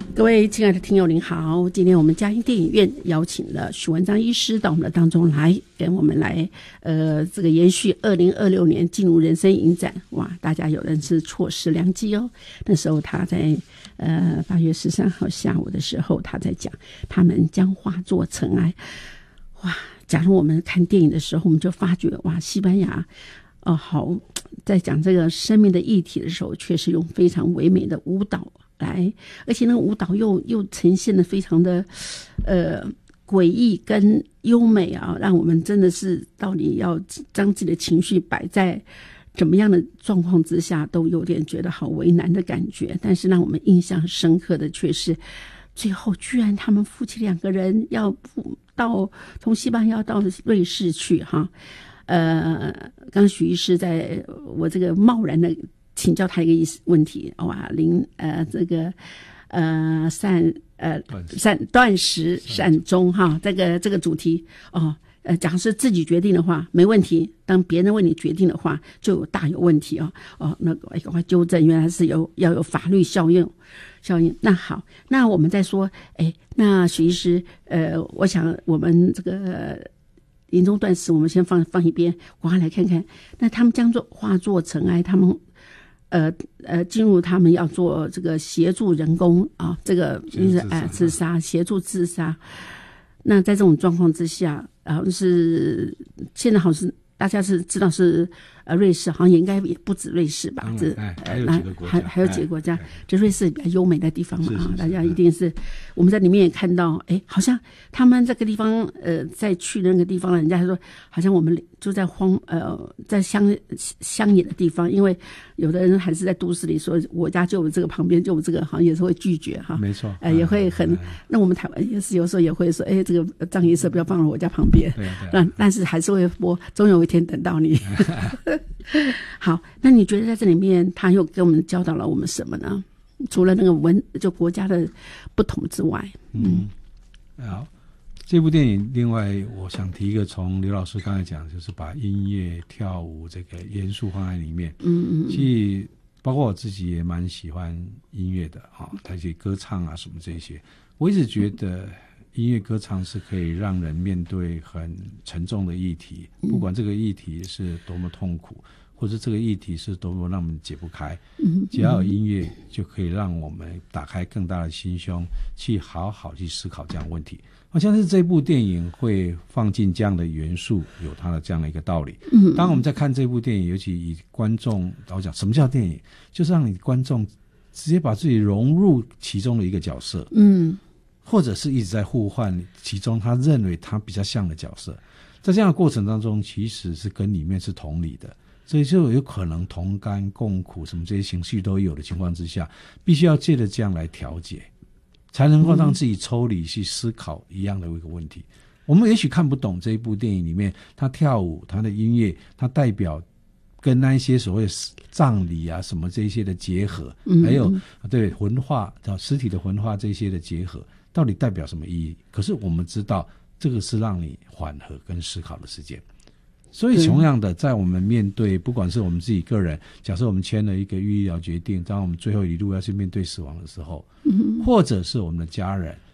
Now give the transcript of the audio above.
各位亲爱的听友您好，今天我们嘉音电影院邀请了许文章医师到我们的当中来，跟我们来这个延续2026年进入人生影展。哇，大家有人是错失良机哦。那时候他在8月13号下午的时候，他在讲他们将化作尘埃。哇，假如我们看电影的时候，我们就发觉哇，西班牙好，在讲这个生命的议题的时候，确实用非常唯美的舞蹈来，而且那个舞蹈又呈现的非常的诡异跟优美啊，让我们真的是到底要将自己的情绪摆在怎么样的状况之下，都有点觉得好为难的感觉。但是让我们印象深刻的却是，最后居然他们夫妻2个人要从西班牙到瑞士去哈。刚许医师在我这个贸然的请教他一个问题，哇，这个断食善终哈，这个主题假设自己决定的话没问题，当别人为你决定的话就大有问题那个赶快纠正，原来是要有法律效应。那好，那我们再说，那许医师，我想我们这个临终断食我们先放一边，我来看看，那他们将化作尘埃，他们进入他们要做这个协助人工这个自杀，协助自杀。那在这种状况之下，是现在好像是大家是知道是瑞士，好像也应该也不止瑞士吧？ 还有几个国家， 还有几个国家，这瑞士比较优美的地方嘛大家一定是我们在里面也看到，好像他们这个地方在去的那个地方，人家说好像我们就在在乡野的地方，因为有的人还是在都市里说我家就有这个旁边就有这个，好像也是会拒绝哈， 没错， 也会很那我们台湾也是有时候也会说，这个葬仪社不要放在我家旁边，但是还是会播，总有一天等到你。好，那你觉得在这里面他又给我们教导了我们什么呢？除了那个就国家的不同之外， 好，这部电影另外我想提一个，从刘老师刚才讲，就是把音乐跳舞这个元素放在里面。其实包括我自己也蛮喜欢音乐的他一些歌唱啊什么这些，我一直觉得音乐歌唱是可以让人面对很沉重的议题，不管这个议题是多么痛苦，或者这个议题是多么让我们解不开，只要有音乐就可以让我们打开更大的心胸，去好好去思考这样的问题。好像是这部电影会放进这样的元素，有它的这样的一个道理。当我们在看这部电影，尤其以观众来讲，什么叫电影？就是让你观众直接把自己融入其中的一个角色。或者是一直在互换其中他认为他比较像的角色，在这样的过程当中，其实是跟里面是同理的，所以就有可能同甘共苦什么这些情绪都有的情况之下，必须要借着这样来调节，才能够让自己抽离去思考一样的一个问题。我们也许看不懂这一部电影里面他跳舞他的音乐，他代表跟那一些所谓葬礼啊什么这些的结合，还有对魂化尸体的魂化这些的结合，到底代表什么意义？可是我们知道这个是让你缓和跟思考的时间。所以同样的，在我们面对不管是我们自己个人，假设我们签了一个医疗决定，当我们最后一路要去面对死亡的时候，或者是我们的家人，